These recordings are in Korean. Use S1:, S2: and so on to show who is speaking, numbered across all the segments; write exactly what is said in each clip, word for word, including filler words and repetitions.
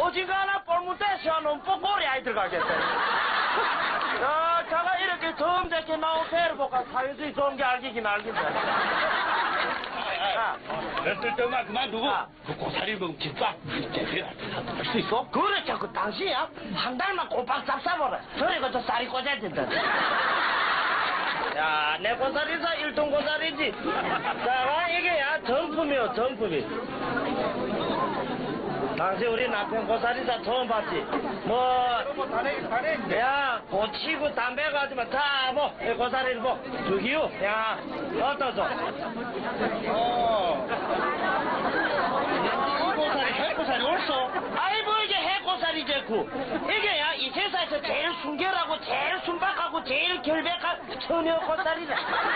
S1: 어지간한 뻘무대 시원한 뽀꼬리 아이들 가겠다. 야, 제가 이렇게 처음 잡게 나온 배를 보고 사회주의 좋은 게 알기긴 알겠다.
S2: 그랬을 때만 그만두고 그 고사리 먹으면 집밥 할수 있어?
S1: 그래, 자꾸 당신이야? 한 달만 꼬박 잡사버려. 저리가 저 쌀이 꽂아야 된다. 야, 내 고사리사 일등 고사리지. 자, 이게 야, 정품이요, 정품이. 당시 우리 남편 고사리사 처음 봤지. 뭐, 야, 고치고 담배 가지만 다 뭐, 고사리를 뭐, 저기요. 야, 어떠소?
S2: 어. 이 고사리, 해고사리 옳소?
S1: 아이, 뭐, 이게 해고사리제 구. 이게 야, 이 세상에서 제일 순결하고, 제일 순박하고, 제일 결백한 처녀 고사리다.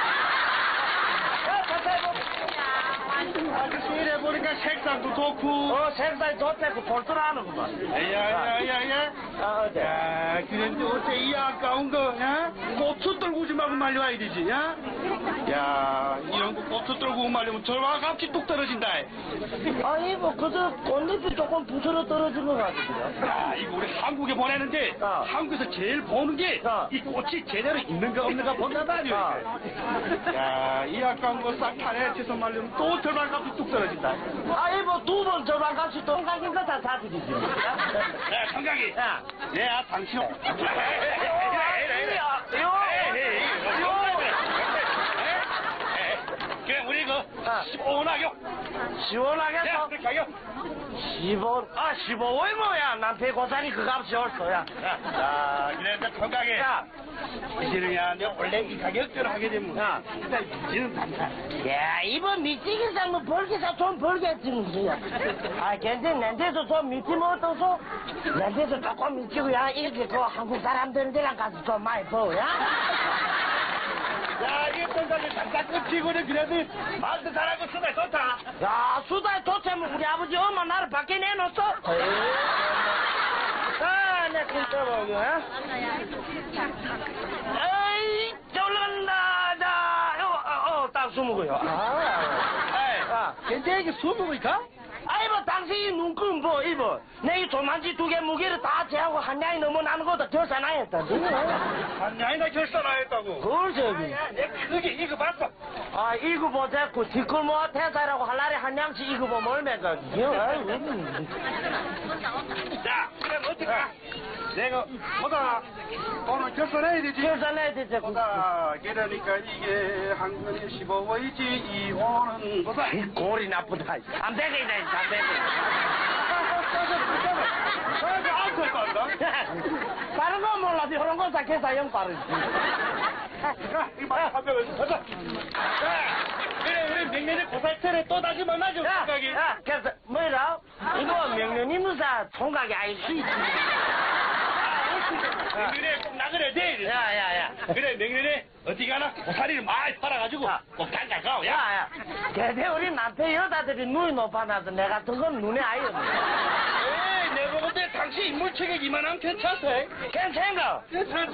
S1: 야, 고사리 뭐.
S2: 아저씨 이래 보니까 색상도 좋고.
S1: 어, 색상이 좋다고 볼 줄 아는구만.
S2: 야야야야.
S1: 아, 어제.
S2: 야, 그런데 어째 이 아까운 거, 야? 고추 떨고 오지 말고 말려와야 되지, 야? 야, 이런 거 고추 떨고 말려면 저와 같이 뚝 떨어진다.
S1: 아니, 뭐, 그저 꽃잎이 조금 부스러 떨어진 것 같은데요.
S2: 야, 이거 우리 한국에 보내는데,
S1: 어.
S2: 한국에서 제일 보는 게,
S1: 어.
S2: 이 꽃이 제대로 있는가 없는가 본단 말이야.
S1: 어.
S2: 야, 이 아까운 거 싹 탄에 채서 말리면 또 절반 값이 뚝 떨어진다.
S1: 아니, 뭐, 두 번 저랑 같이 동각인 거 다 사드리지.
S2: 야, 성각이.
S1: 야.
S2: 야, 당신. 그래, 우리 그, 시원하게.
S1: 시원하게
S2: 야,
S1: 서
S2: 그렇게 하게.
S1: 십오, 아, 십오이 뭐야. 남편 고사리 그 값이 옳소, 야.
S2: 자, 그래, 이제 성각이.
S1: 야.
S2: 이제는 야, 내가 원래 이 가격대로 하게 되면,
S1: 야.
S2: 일단 이제는 단다.
S1: 야, 이번 미치기사 뭐 벌기사 좀 벌겠지, 무슨야. 아, 괜찮, nen데서 좀 미치면 어떠소? nen데서 조금 미치고, 야, 이렇게 그 한국 사람들이랑 가서 좀 많이 보, 야?
S2: 야, 이 성각이 잠깐 끝이고는 그래도 말도 잘하고 수다 좋다.
S1: 야, 수다에 도착하면 우리 아버지 엄마 나를 밖에 내놓았어? 아, 내 진짜 먹여, 야? 에이, 졸란다, 자, 어, 어, 딱 스무고요. 아,
S2: 에이,
S1: 아.
S2: 근데 이게 수능이가?
S1: 아이, 뭐, 당신이 눈금 뭐, 이거. 내 이 조만지 두 개 무게를 다 제하고 한 양이 넘어 나는 것도 결산 안 했다.
S2: 한 양이나 결산 안 했다고.
S1: 그걸 저기.
S2: 내 크게 이거 봤어.
S1: 아, 이거 보자고. 뒷골 모아 태사라고 할 날에 한 양씩 이거 보면 얼마가.
S2: 자, 그럼 어떡하? 내가, 보다, 오늘 결산해야 되지.
S1: 결산해야 되지.
S2: 보다, 그러니까 이게 한 건에 십오이지, 이 오는 보다.
S1: 골이 나쁘다. 안 되겠네, 안 되겠네.
S2: 아무것도 안 다.
S1: 다른 건 몰라도 이런 건 다 계산형 빠르지.
S2: 자, 이거 한명을 가자. 자, 그래, 우리 명년에 고사철에 또 다시 만나죠,
S1: 야,
S2: 총각이.
S1: 야, 그래서 뭐라? 이거 명륜이 무사 총각이 아닐 수 있지.
S2: 명년에 꼭 나그래 돼.
S1: 야, 야, 야.
S2: 그래, 명년에 어디 가나 고사리를 많이 팔아가지고 꼭 장가 가. 야,
S1: 야, 야. 대대 우리 남편 여자들이 눈이 높아나서 내 같은 건 눈에 아예 없네.
S2: 에이, 내 보고 때 당신 인물 체격 이만하면 괜찮아.
S1: 괜찮가?
S2: 괜찮지.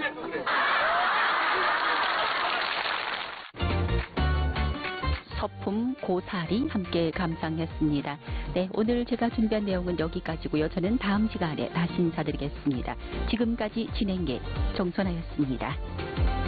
S3: 서품 고사리 함께 감상했습니다. 네, 오늘 제가 준비한 내용은 여기까지고요. 저는 다음 시간에 다시 인사드리겠습니다. 지금까지 진행계 정선아였습니다.